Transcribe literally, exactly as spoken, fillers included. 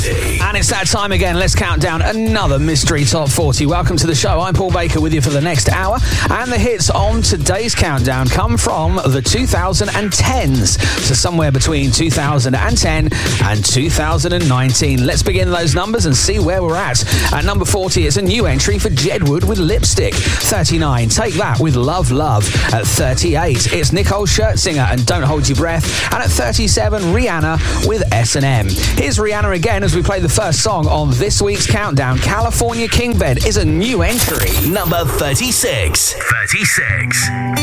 forty. And it's that time again. Let's count down another Mystery Top forty. Welcome to the show. I'm Paul Baker with you for the next hour. And the hits on today's countdown come from the two thousand tens. So somewhere between two thousand ten and two thousand nineteen. Let's begin those numbers and see where we're at. At number forty, it's a new entry for Jedward with Lipstick. thirty-nine, Take That with Love Love. At thirty-eight, it's Nicole Scherzinger and Don't Hold Your Breath. And at thirty-seven, Rihanna with S and M. Here's Rihanna again as we play the first song on this week's countdown. California King Bed is a new entry. Number thirty-six. thirty-six.